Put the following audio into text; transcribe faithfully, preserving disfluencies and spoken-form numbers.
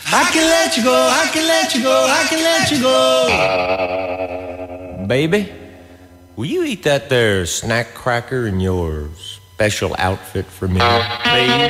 I can let you go, I can let you go, I can let you go. Baby, will you eat that there snack cracker in your special outfit for me, please?